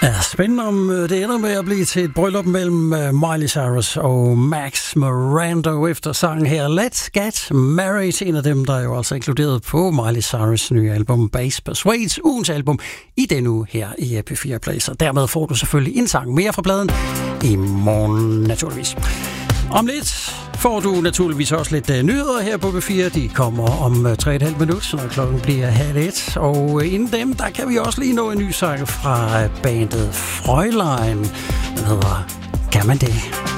Ja, spændende om det ender med at blive til et bryllup mellem Miley Cyrus og Max Miranda efter sangen her Let's Get Married, en af dem, der er jo altså inkluderet på Miley Cyrus' nye album Bass Persuades, ugens album i denne uge her i P4 Play. Så dermed får du selvfølgelig en sang mere fra pladen i morgen, naturligvis. Om lidt får du naturligvis også lidt nyheder her på P4. De kommer om 3,5 minutter, når klokken bliver 12:30. Og inden dem, der kan vi også lige nå en ny sang fra bandet Fräulein. Den hedder Kan man det?